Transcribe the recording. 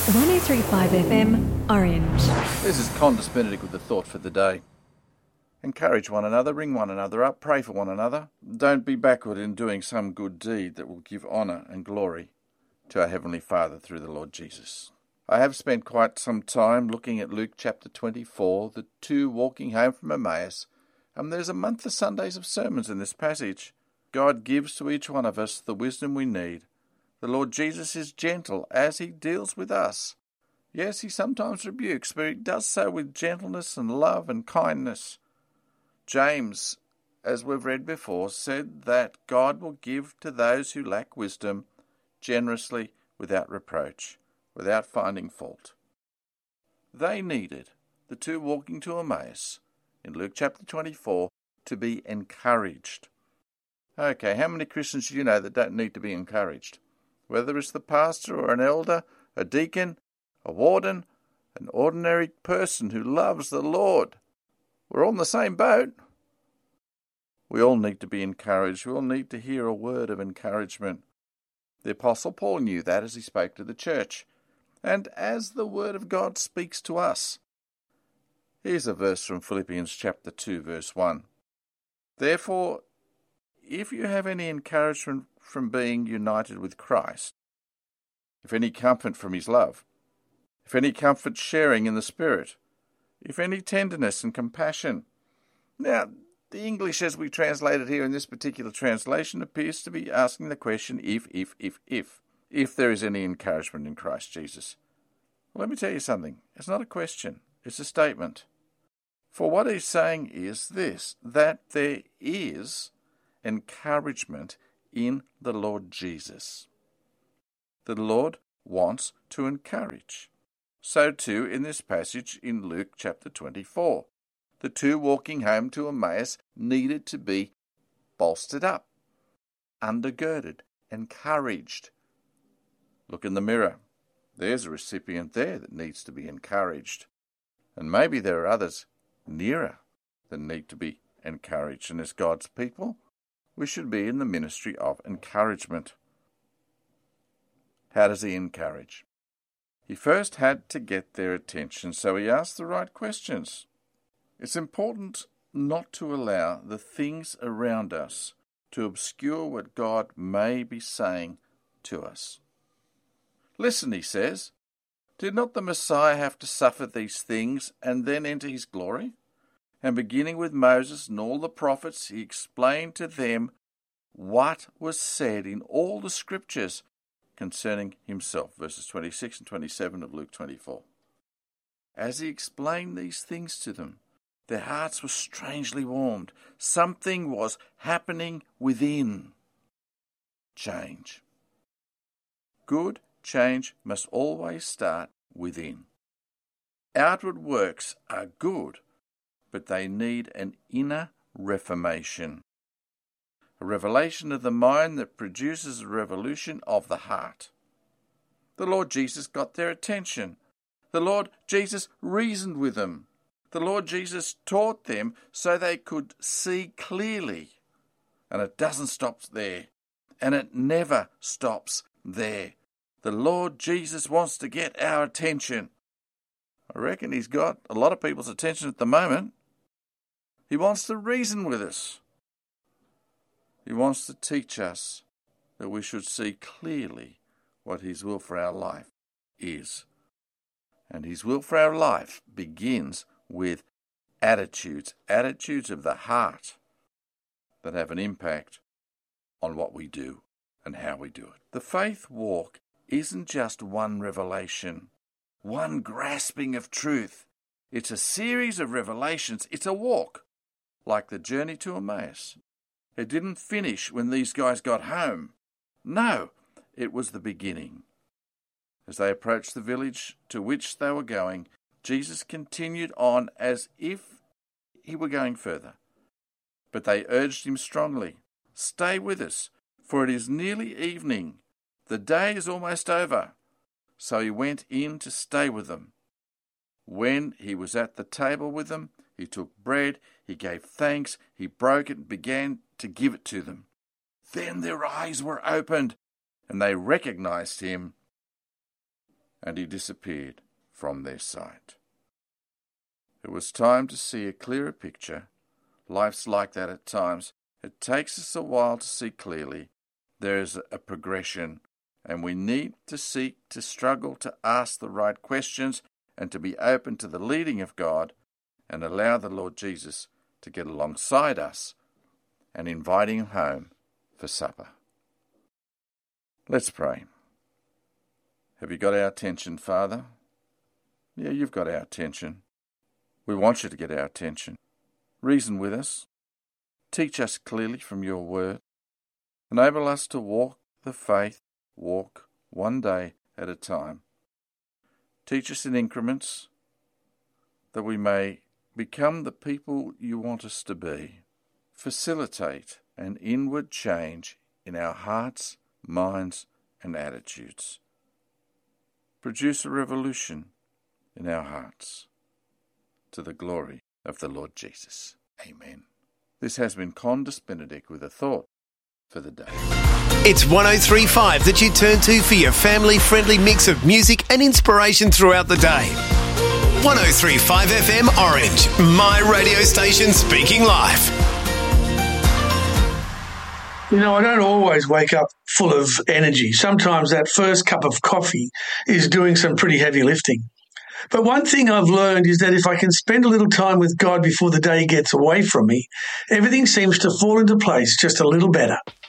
1035 FM, Orange. This is Condis Benedict with the thought for the day. Encourage one another, ring one another up, pray for one another. Don't be backward in doing some good deed that will give honour and glory to our Heavenly Father through the Lord Jesus. I have spent quite some time looking at Luke chapter 24, the two walking home from Emmaus, and there's a month of Sundays of sermons in this passage. God gives to each one of us the wisdom we need. The Lord Jesus is gentle as he deals with us. Yes, he sometimes rebukes, but he does so with gentleness and love and kindness. James, as we've read before, said that God will give to those who lack wisdom generously without reproach, without finding fault. They needed, the two walking to Emmaus, in Luke chapter 24, to be encouraged. Okay, how many Christians do you know that don't need to be encouraged? Whether it's the pastor or an elder, a deacon, a warden, an ordinary person who loves the Lord. We're all in the same boat. We all need to be encouraged. We all need to hear a word of encouragement. The Apostle Paul knew that as he spoke to the church. And as the Word of God speaks to us. Here's a verse from Philippians chapter 2, verse 1. Therefore, if you have any encouragement from being united with Christ, if any comfort from his love, if any comfort sharing in the Spirit, if any tenderness and compassion. Now, the English as we translate it here in this particular translation appears to be asking the question if there is any encouragement in Christ Jesus. Well, let me tell you something. It's not a question. It's a statement. For what he's saying is this, that there is encouragement in the Lord Jesus. The Lord wants to encourage. So too in this passage in Luke chapter 24. The two walking home to Emmaus needed to be bolstered up, undergirded, encouraged. Look in the mirror. There's a recipient there that needs to be encouraged. And maybe there are others nearer that need to be encouraged. And as God's people, we should be in the ministry of encouragement. How does he encourage? He first had to get their attention, so he asked the right questions. It's important not to allow the things around us to obscure what God may be saying to us. Listen, he says, did not the Messiah have to suffer these things and then enter his glory? And beginning with Moses and all the prophets, he explained to them what was said in all the scriptures concerning himself. Verses 26 and 27 of Luke 24. As he explained these things to them, their hearts were strangely warmed. Something was happening within. Change. Good change must always start within. Outward works are good, but they need an inner reformation. A revelation of the mind that produces a revolution of the heart. The Lord Jesus got their attention. The Lord Jesus reasoned with them. The Lord Jesus taught them so they could see clearly. And it doesn't stop there. And it never stops there. The Lord Jesus wants to get our attention. I reckon he's got a lot of people's attention at the moment. He wants to reason with us. He wants to teach us that we should see clearly what his will for our life is. And his will for our life begins with attitudes of the heart that have an impact on what we do and how we do it. The faith walk isn't just one revelation, one grasping of truth. It's a series of revelations. It's a walk, like the journey to Emmaus. It didn't finish when these guys got home. No, it was the beginning. As they approached the village to which they were going, Jesus continued on as if he were going further. But they urged him strongly, "Stay with us, for it is nearly evening. The day is almost over." So he went in to stay with them. When he was at the table with them, he took bread, he gave thanks, he broke it and began to give it to them. Then their eyes were opened, and they recognized him, and he disappeared from their sight. It was time to see a clearer picture. Life's like that at times. It takes us a while to see clearly. There is a progression, and we need to seek, to struggle, to ask the right questions, and to be open to the leading of God, and allow the Lord Jesus to get alongside us and inviting him home for supper. Let's pray. Have you got our attention, Father? Yeah, you've got our attention. We want you to get our attention. Reason with us. Teach us clearly from your word. Enable us to walk the faith, walk one day at a time. Teach us in increments that we may become the people you want us to be. Facilitate an inward change in our hearts, minds, and attitudes. Produce a revolution in our hearts to the glory of the Lord Jesus. Amen. This has been Condis Benedict with a thought for the day. It's 103.5 that you turn to for your family-friendly mix of music and inspiration throughout the day. 103.5 FM Orange, my radio station speaking life. You know, I don't always wake up full of energy. Sometimes that first cup of coffee is doing some pretty heavy lifting. But one thing I've learned is that if I can spend a little time with God before the day gets away from me, everything seems to fall into place just a little better.